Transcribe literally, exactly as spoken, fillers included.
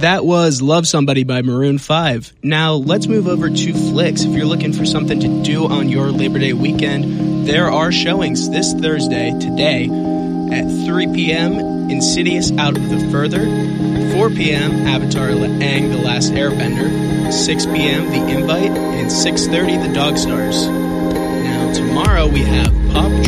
That was Love Somebody by Maroon five. Now, let's move over to flicks. If you're looking for something to do on your Labor Day weekend, there are showings this Thursday, today, at three p.m., Insidious Out of the Further, four p.m., Avatar Aang The Last Airbender, six p.m., The Invite, and six thirty, The Dog Stars. Now, tomorrow we have Pop